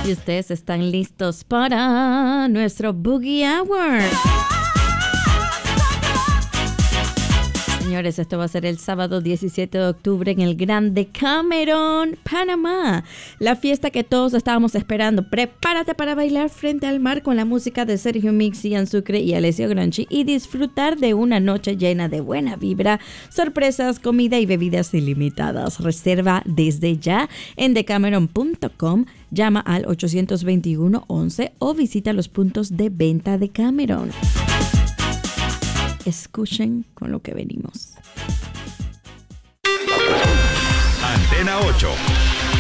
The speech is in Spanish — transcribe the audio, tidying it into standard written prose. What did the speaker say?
Y ustedes están listos para nuestro Boogie Hour. Señores, esto va a ser el sábado 17 de octubre en el Grand Decameron, Panamá. La fiesta que todos estábamos esperando. Prepárate para bailar frente al mar con la música de Sergio Mix, Ian Sucre y Alessio Granchi y disfrutar de una noche llena de buena vibra, sorpresas, comida y bebidas ilimitadas. Reserva desde ya en decameron.com. Llama al 821-11 o visita los puntos de venta de Decameron. Escuchen con lo que venimos. Antena 8.